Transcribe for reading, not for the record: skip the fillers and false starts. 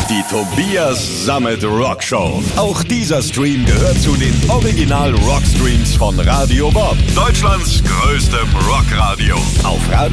Die Tobias Sammet Rock Show. Auch dieser Stream gehört zu den Original Rock Streams von Radio Bob. Deutschlands größtem Rockradio. Auf Radio